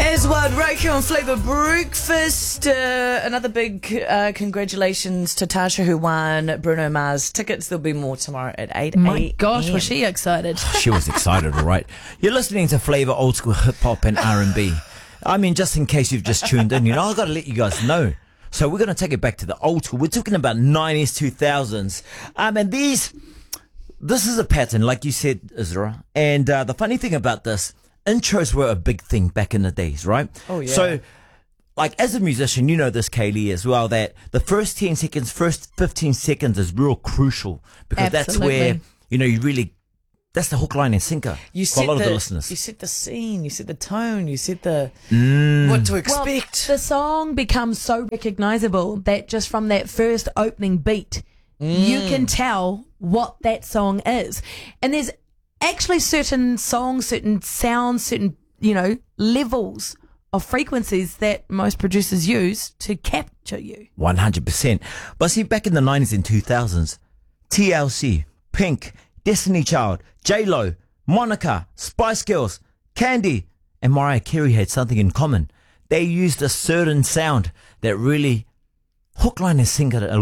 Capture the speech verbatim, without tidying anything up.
As one right here on Flavour Breakfast, uh, another big uh, congratulations to Tasha who won Bruno Mars tickets. There'll be more tomorrow at eight a.m. My gosh, was she excited? She was excited, all right. You're listening to Flavour Old School Hip Hop and R and B. I mean, just in case you've just tuned in, you know, I've got to let you guys know. So we're going to take it back to the old school. We're talking about nineties, two thousands. Um, and these, this is a pattern, like you said, Isra. And uh, the funny thing about this, intros were a big thing back in the days, right? Oh, yeah. So, like, as a musician, you know this, Kaylee, as well, that the first ten seconds, first fifteen seconds is real crucial because that's Absolutely. where, you know, you really, that's the hook, line, and sinker You for a set lot the, of the listeners. You set the scene, you set the tone, you set the Mm. what to Well, expect. the song becomes so recognizable that just from that first opening beat, you can tell what that song is. And there's actually certain songs, certain sounds, certain, you know, levels of frequencies that most producers use to capture you. one hundred percent. But see, back in the nineties and two thousands, T L C, Pink, Destiny Child, J-Lo, Monica, Spice Girls, Candy, and Mariah Carey had something in common. They used a certain sound that really hook, line, and sinker